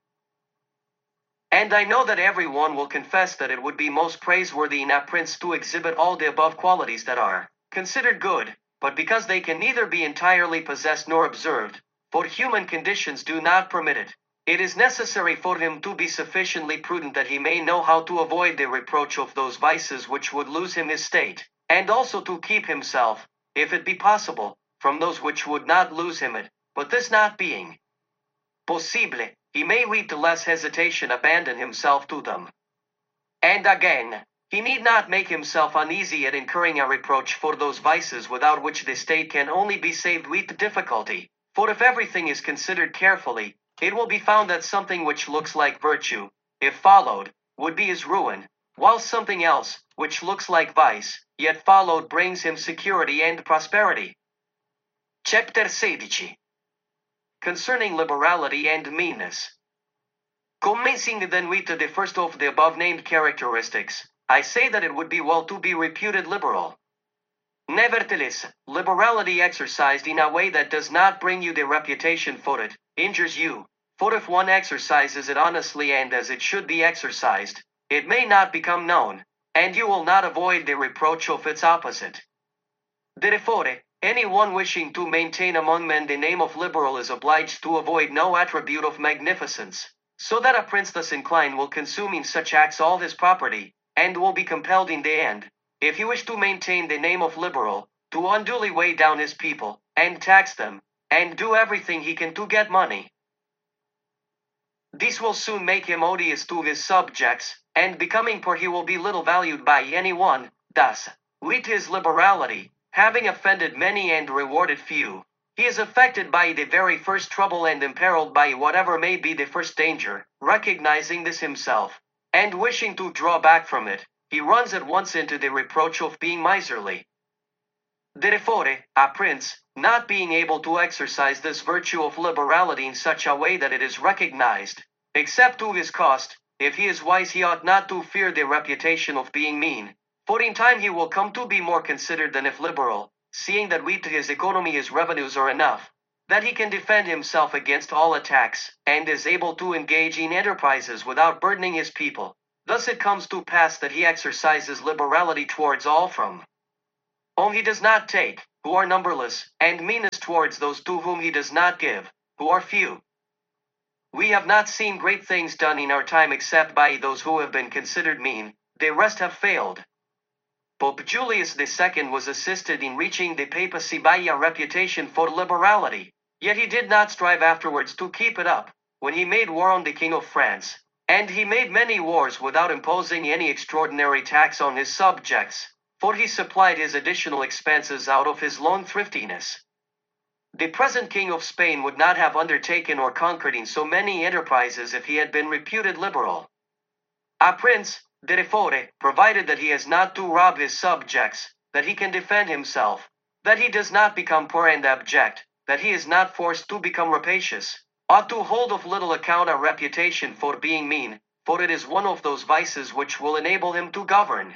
And I know that every one will confess that it would be most praiseworthy in a prince to exhibit all the above qualities that are considered good, but because they can neither be entirely possessed nor observed, for human conditions do not permit it, it is necessary for him to be sufficiently prudent that he may know how to avoid the reproach of those vices which would lose him his state, and also to keep himself, if it be possible, from those which would not lose him it, but this not being possible, he may with less hesitation abandon himself to them. And again, he need not make himself uneasy at incurring a reproach for those vices without which the state can only be saved with difficulty, for if everything is considered carefully, it will be found that something which looks like virtue, if followed, would be his ruin, while something else, which looks like vice, yet followed brings him security and prosperity. Chapter sixteen. Concerning liberality and meanness. Commencing then with the first of the above-named characteristics, I say that it would be well to be reputed liberal. Nevertheless, liberality exercised in a way that does not bring you the reputation for it, injures you, for if one exercises it honestly and as it should be exercised, it may not become known, and you will not avoid the reproach of its opposite. Therefore, any one wishing to maintain among men the name of liberal is obliged to avoid no attribute of magnificence, so that a prince thus inclined will consume in such acts all his property, and will be compelled in the end, if he wish to maintain the name of liberal, to unduly weigh down his people, and tax them, and do everything he can to get money. This will soon make him odious to his subjects, and becoming poor he will be little valued by any one. Thus, with his liberality, having offended many and rewarded few, he is affected by the very first trouble and imperiled by whatever may be the first danger, recognizing this himself, and wishing to draw back from it, he runs at once into the reproach of being miserly. Therefore, a prince, not being able to exercise this virtue of liberality in such a way that it is recognized, except to his cost, if he is wise he ought not to fear the reputation of being mean, for in time he will come to be more considered than if liberal, seeing that with his economy his revenues are enough. that he can defend himself against all attacks, and is able to engage in enterprises without burdening his people. Thus it comes to pass that he exercises liberality towards all from whom he does not take, who are numberless, and meanness towards those to whom he does not give, who are few. We have not seen great things done in our time except by those who have been considered mean. The rest have failed. Pope Julius the Second was assisted in reaching the papacy by a reputation for liberality, yet he did not strive afterwards to keep it up, when he made war on the King of France, and he made many wars without imposing any extraordinary tax on his subjects, for he supplied his additional expenses out of his long thriftiness. The present King of Spain would not have undertaken or conquered in so many enterprises if he had been reputed liberal. A prince, therefore, provided that he has not to rob his subjects, that he can defend himself, that he does not become poor and abject, that he is not forced to become rapacious, ought to hold of little account a reputation for being mean, for it is one of those vices which will enable him to govern.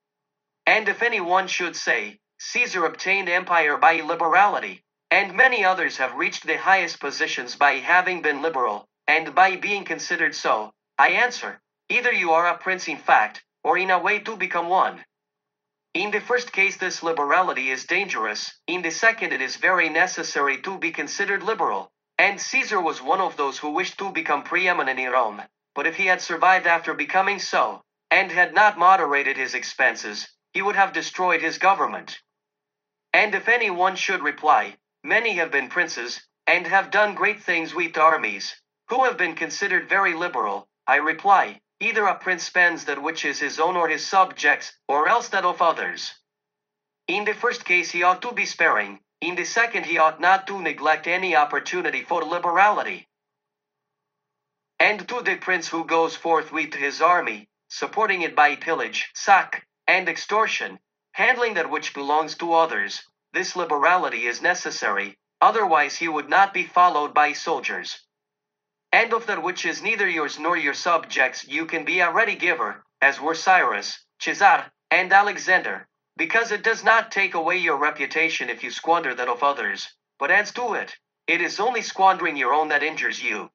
And if any one should say, Caesar obtained empire by liberality, and many others have reached the highest positions by having been liberal, and by being considered so, I answer, either you are a prince in fact, or in a way to become one. In the first case this liberality is dangerous, in the second it is very necessary to be considered liberal, and Caesar was one of those who wished to become preeminent in Rome, but if he had survived after becoming so, and had not moderated his expenses, he would have destroyed his government. And if any one should reply, many have been princes, and have done great things with armies, who have been considered very liberal, I reply, either a prince spends that which is his own or his subjects, or else that of others. In the first case he ought to be sparing, in the second he ought not to neglect any opportunity for liberality. And to the prince who goes forth with his army, supporting it by pillage, sack, and extortion, handling that which belongs to others, this liberality is necessary, otherwise he would not be followed by soldiers. And of that which is neither yours nor your subjects you can be a ready giver, as were Cyrus, Caesar, and Alexander, because it does not take away your reputation if you squander that of others, but adds to it. It is only squandering your own that injures you.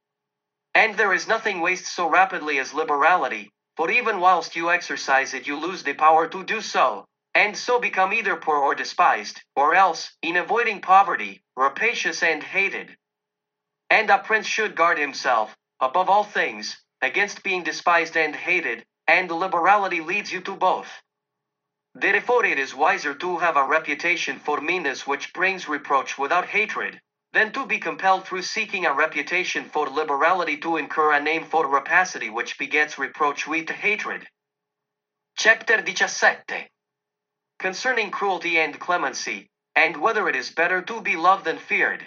And there is nothing wastes so rapidly as liberality, for even whilst you exercise it you lose the power to do so, and so become either poor or despised, or else, in avoiding poverty, rapacious and hated. And a prince should guard himself, above all things, against being despised and hated, and liberality leads you to both. Therefore it is wiser to have a reputation for meanness which brings reproach without hatred, than to be compelled through seeking a reputation for liberality to incur a name for rapacity which begets reproach with hatred. Chapter seventeen. Concerning cruelty and clemency, and whether it is better to be loved than feared.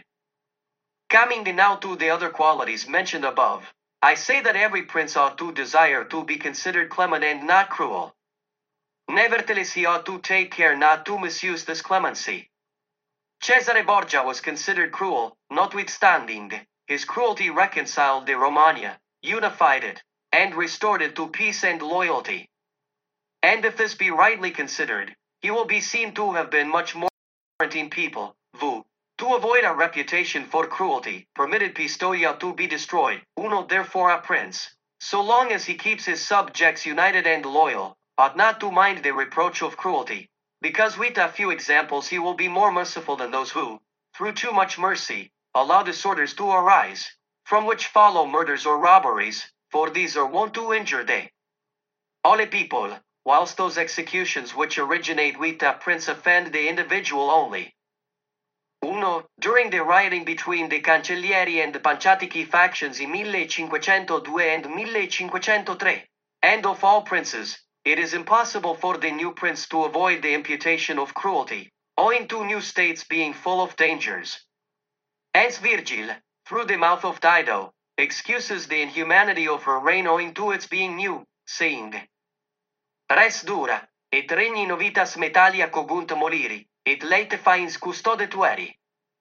Coming now to the other qualities mentioned above, I say that every prince ought to desire to be considered clement and not cruel. Nevertheless he ought to take care not to misuse this clemency. Cesare Borgia was considered cruel, notwithstanding, his cruelty reconciled the Romagna, unified it, and restored it to peace and loyalty. And if this be rightly considered, he will be seen to have been much more in people, who, to avoid a reputation for cruelty, permitted Pistoia to be destroyed. Uno therefore a prince, so long as he keeps his subjects united and loyal, ought not to mind the reproach of cruelty, because with a few examples he will be more merciful than those who, through too much mercy, allow disorders to arise, from which follow murders or robberies, for these are wont to injure the all people, whilst those executions which originate with a prince offend the individual only. Uno, during the rioting between the Cancellieri and the Panciatichi factions in millecinquecentodue and millecinquecentotre, and of all princes, it is impossible for the new prince to avoid the imputation of cruelty, owing to new states being full of dangers. Hence Virgil, through the mouth of Dido, excuses the inhumanity of her reign owing to its being new, saying, Res dura, et regni novitas metalia cogunt moriri, et late fains custode tueri.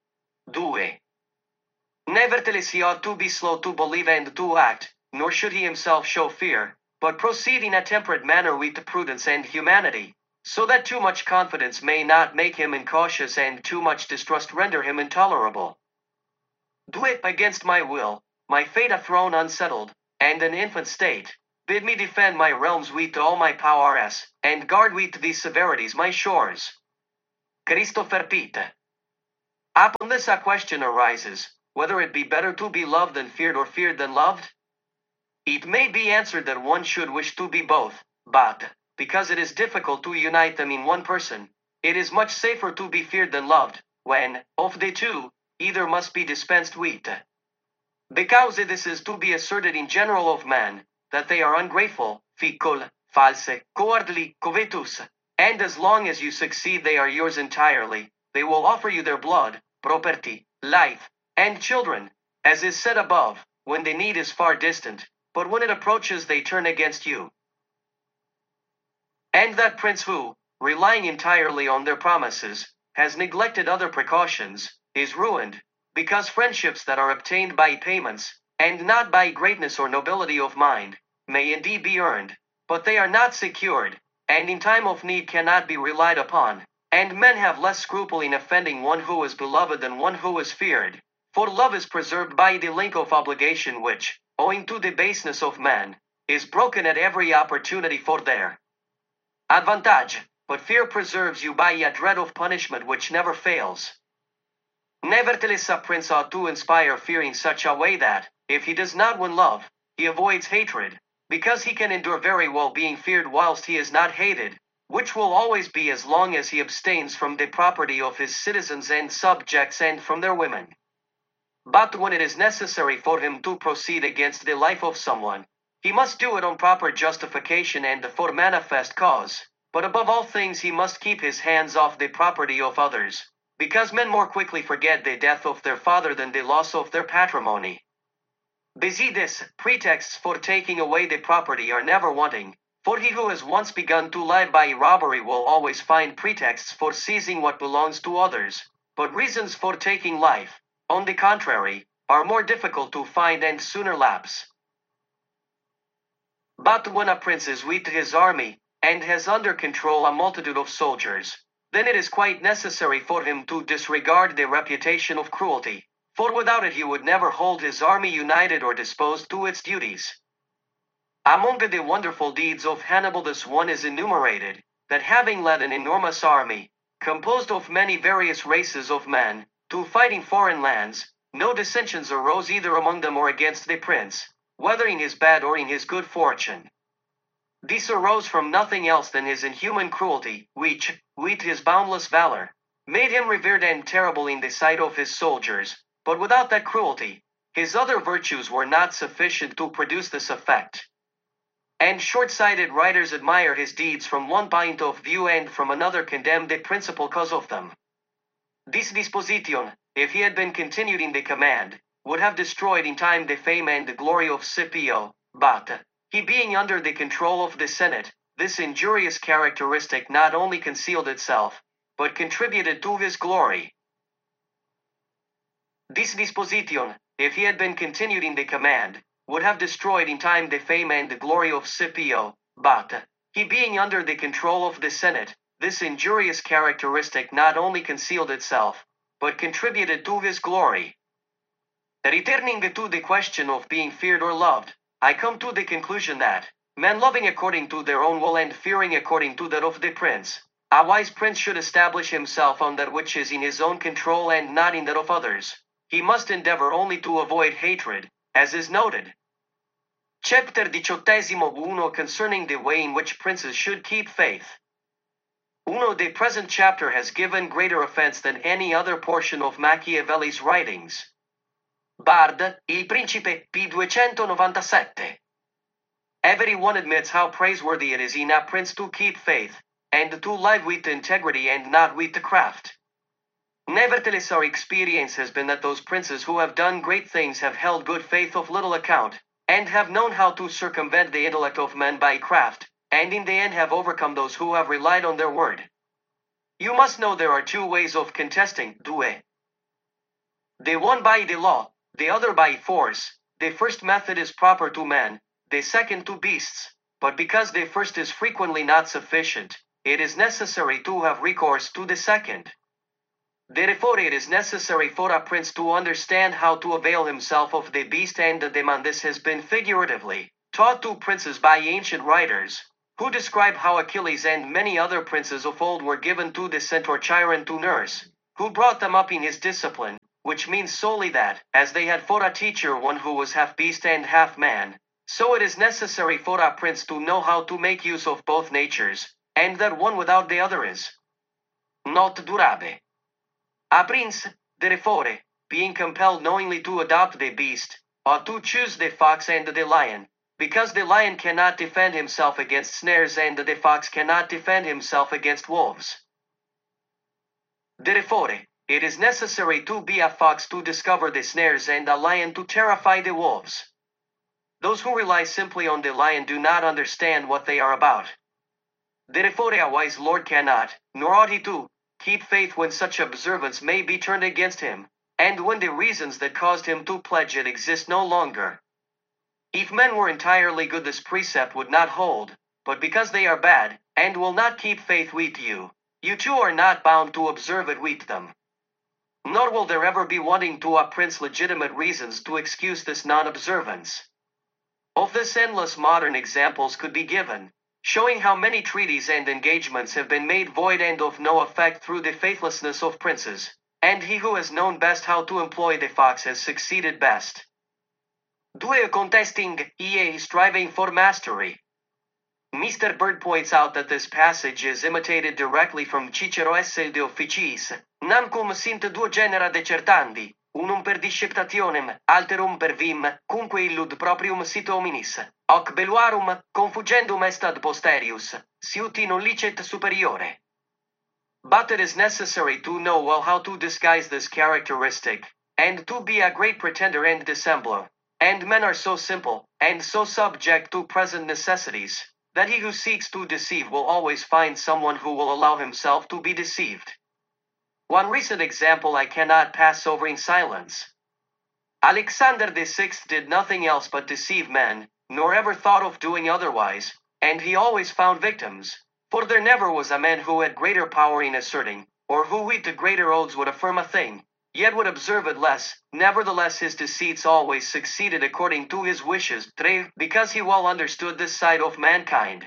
two. Nevertheless he ought to be slow to believe and to act, nor should he himself show fear, but proceed in a temperate manner with prudence and humanity, so that too much confidence may not make him incautious and too much distrust render him intolerable. Do it against my will, my fate a throne unsettled, and an infant state. Bid me defend my realms with all my powers, and guard with these severities my shores. Christopher Pete. Upon this a question arises, whether it be better to be loved than feared or feared than loved? It may be answered that one should wish to be both, but, because it is difficult to unite them in one person, it is much safer to be feared than loved, when, of the two, either must be dispensed with. Because this is to be asserted in general of men, that they are ungrateful, fickle, false, cowardly, covetous, and as long as you succeed they are yours entirely, they will offer you their blood, property, life, and children, as is said above, when the need is far distant, but when it approaches they turn against you. And that prince who, relying entirely on their promises, has neglected other precautions, is ruined, because friendships that are obtained by payments, and not by greatness or nobility of mind, may indeed be earned, but they are not secured, and in time of need cannot be relied upon, and men have less scruple in offending one who is beloved than one who is feared, for love is preserved by the link of obligation which, owing to the baseness of man, is broken at every opportunity for their advantage, but fear preserves you by a dread of punishment which never fails. Nevertheless, a prince ought to inspire fear in such a way that, if he does not win love, he avoids hatred, because he can endure very well being feared whilst he is not hated, which will always be as long as he abstains from the property of his citizens and subjects and from their women. But when it is necessary for him to proceed against the life of someone, he must do it on proper justification and for manifest cause, but above all things he must keep his hands off the property of others, because men more quickly forget the death of their father than the loss of their patrimony. Besides, pretexts for taking away the property are never wanting, for he who has once begun to lie by robbery will always find pretexts for seizing what belongs to others, but reasons for taking life, on the contrary, are more difficult to find and sooner lapse. But when a prince is with his army, and has under control a multitude of soldiers, then it is quite necessary for him to disregard the reputation of cruelty, for without it he would never hold his army united or disposed to its duties. Among the wonderful deeds of Hannibal this one is enumerated, that having led an enormous army, composed of many various races of men, to fight in foreign lands, no dissensions arose either among them or against the prince, whether in his bad or in his good fortune. This arose from nothing else than his inhuman cruelty, which, with his boundless valor, made him revered and terrible in the sight of his soldiers, but without that cruelty, his other virtues were not sufficient to produce this effect. And short-sighted writers admire his deeds from one point of view and from another condemn the principal cause of them. This disposition, if he had been continued in the command, would have destroyed in time the fame and the glory of Scipio, but, he being under the control of the Senate, this injurious characteristic not only concealed itself, but contributed to his glory. This disposition, if he had been continued in the command, would have destroyed in time the fame and the glory of Scipio, but, he being under the control of the Senate, this injurious characteristic not only concealed itself, but contributed to his glory. Returning to the question of being feared or loved, I come to the conclusion that, men loving according to their own will and fearing according to that of the prince, a wise prince should establish himself on that which is in his own control and not in that of others. He must endeavor only to avoid hatred, as is noted. Chapter diciottesimo uno concerning the way in which princes should keep faith. Uno, the present chapter has given greater offense than any other portion of Machiavelli's writings. Bard, Il Principe, p. duecentonovantasette. Everyone admits how praiseworthy it is in a prince to keep faith, and to live with integrity and not with craft. Nevertheless, our experience has been that those princes who have done great things have held good faith of little account, and have known how to circumvent the intellect of men by craft, and in the end have overcome those who have relied on their word. You must know there are two ways of contesting, due. The one by the law, the other by force. The first method is proper to men, the second to beasts, but because the first is frequently not sufficient, it is necessary to have recourse to the second. Therefore it is necessary for a prince to understand how to avail himself of the beast, and the demand this has been figuratively taught to princes by ancient writers, who describe how Achilles and many other princes of old were given to the centaur Chiron to nurse, who brought them up in his discipline, which means solely that, as they had for a teacher one who was half beast and half man, so it is necessary for a prince to know how to make use of both natures, and that one without the other is not durable. A prince, therefore, being compelled knowingly to adopt the beast, ought to choose the fox and the lion, because the lion cannot defend himself against snares and the fox cannot defend himself against wolves. Therefore, it is necessary to be a fox to discover the snares and a lion to terrify the wolves. Those who rely simply on the lion do not understand what they are about. Therefore a wise lord cannot, nor ought he to, keep faith when such observance may be turned against him, and when the reasons that caused him to pledge it exist no longer. If men were entirely good, this precept would not hold, but because they are bad, and will not keep faith with you, you too are not bound to observe it with them. Nor will there ever be wanting to a prince legitimate reasons to excuse this non-observance. Of this endless modern examples could be given, showing how many treaties and engagements have been made void and of no effect through the faithlessness of princes, and he who has known best how to employ the fox has succeeded best. Due contesting, ie striving for mastery. Mister Bird points out that this passage is imitated directly from Cicero Esse de Officiis, namcum sint duo genera decertandi, unum per disceptationem, alterum per vim, cumque illud proprium sit hominis, hoc belluarum, confugendum est ad posterius, siuti non licet superiore. But it is necessary to know well how to disguise this characteristic, and to be a great pretender and dissembler. And men are so simple, and so subject to present necessities, that he who seeks to deceive will always find someone who will allow himself to be deceived. One recent example I cannot pass over in silence. Alexander the Sixth did nothing else but deceive men, nor ever thought of doing otherwise, and he always found victims, for there never was a man who had greater power in asserting, or who with the greater oaths would affirm a thing, yet would observe it less. Nevertheless his deceits always succeeded according to his wishes, tre, because he well understood this side of mankind.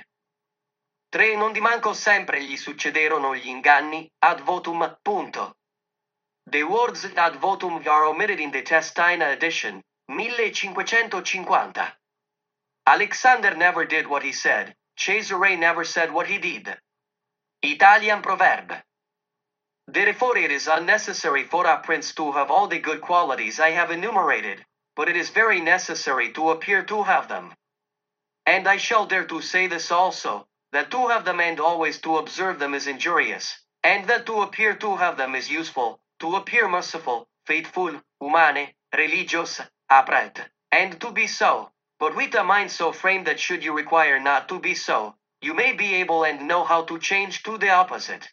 tre Non di manco sempre gli succederono gli inganni, ad votum, punto. The words ad votum are omitted in the Testina edition, millecinquecentocinquanta. Alexander never did what he said, Cesare never said what he did. Italian proverb. Therefore it is unnecessary for a prince to have all the good qualities I have enumerated, but it is very necessary to appear to have them. And I shall dare to say this also, that to have them and always to observe them is injurious, and that to appear to have them is useful, to appear merciful, faithful, humane, religious, upright, and to be so, but with a mind so framed that should you require not to be so, you may be able and know how to change to the opposite.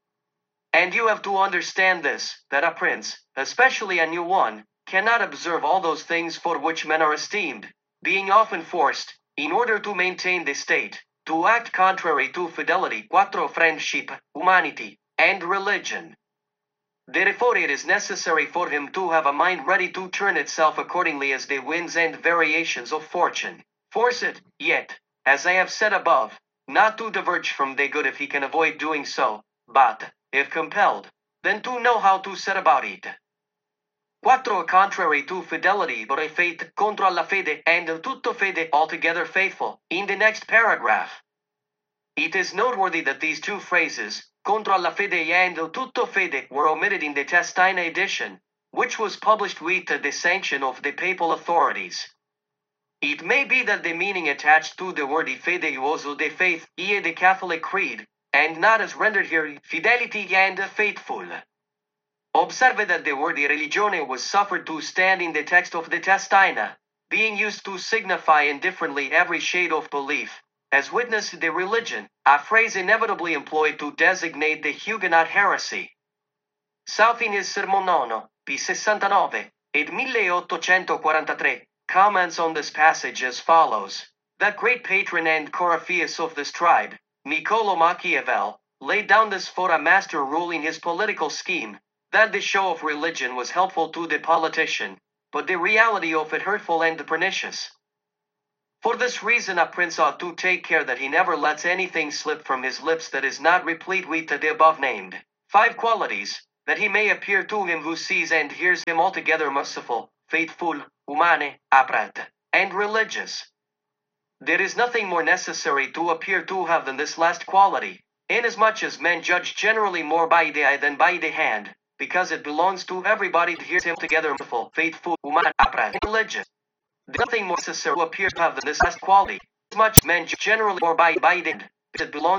And you have to understand this, that a prince, especially a new one, cannot observe all those things for which men are esteemed, being often forced, in order to maintain the state, to act contrary to fidelity, quattro friendship, humanity, and religion. Therefore it is necessary for him to have a mind ready to turn itself accordingly as the winds and variations of fortune force it, yet, as I have said above, not to diverge from the good if he can avoid doing so, but, if compelled, then to know how to set about it. Quattro contrary to fidelity, but a faith contra la fede, and tutto fede altogether faithful, in the next paragraph. It is noteworthy that these two phrases, contra la fede and tutto fede, were omitted in the Testina edition, which was published with the sanction of the papal authorities. It may be that the meaning attached to the word fede was the faith, ie the Catholic creed, and not as rendered here, fidelity and faithful. Observe that the word religione was suffered to stand in the text of the Testina, being used to signify indifferently every shade of belief, as witness the religion, a phrase inevitably employed to designate the Huguenot heresy. South in his Sermon Nono, p. sessantanove, ed milleottocentoquarantatré, comments on this passage as follows. That great patron and corypheus of this tribe, Niccolo Machiavel, laid down this for a master rule in his political scheme, that the show of religion was helpful to the politician, but the reality of it hurtful and pernicious. For this reason a prince ought to take care that he never lets anything slip from his lips that is not replete with the above named five qualities, that he may appear to him who sees and hears him altogether merciful, faithful, humane, upright, and religious. There is nothing more necessary to appear to have than this last quality, inasmuch as men judge generally more by the eye than by the hand, because it belongs to everybody to hear him together merciful, faithful, humane, upright, and religious. There is nothing more necessary to appear to have than this last quality, inasmuch as men judge generally more by, by the hand, because it belongs